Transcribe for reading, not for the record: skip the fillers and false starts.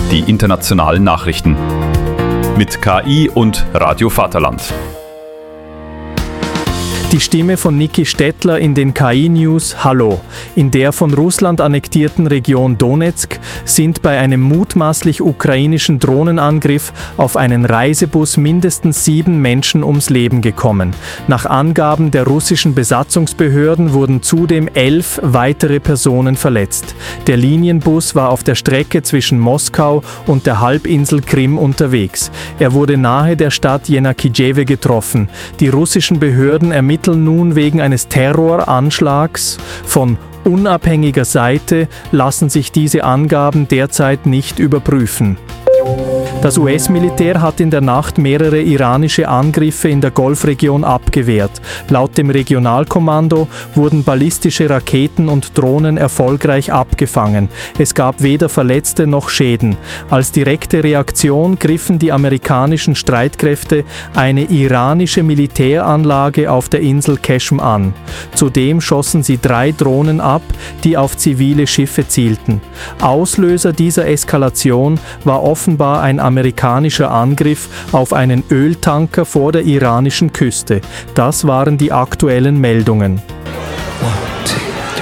die internationalen Nachrichten. Mit KI und Radio Vaterland. Die Stimme von Niki Stettler in den KI-News. Hallo. In der von Russland annektierten Region Donezk sind bei einem mutmaßlich ukrainischen Drohnenangriff auf einen Reisebus mindestens 7 Menschen ums Leben gekommen. Nach Angaben der russischen Besatzungsbehörden wurden zudem 11 weitere Personen verletzt. Der Linienbus war auf der Strecke zwischen Moskau und der Halbinsel Krim unterwegs. Er wurde nahe der Stadt Jenakijewe getroffen. Die russischen Behörden ermitteln nun wegen eines Terroranschlags. Von unabhängiger Seite lassen sich diese Angaben derzeit nicht überprüfen. Das US-Militär hat in der Nacht mehrere iranische Angriffe in der Golfregion abgewehrt. Laut dem Regionalkommando wurden ballistische Raketen und Drohnen erfolgreich abgefangen. Es gab weder Verletzte noch Schäden. Als direkte Reaktion griffen die amerikanischen Streitkräfte eine iranische Militäranlage auf der Insel Qeshm an. Zudem schossen sie 3 Drohnen ab, die auf zivile Schiffe zielten. Auslöser dieser Eskalation war offenbar ein amerikanischer Angriff auf einen Öltanker vor der iranischen Küste. Das waren die aktuellen Meldungen.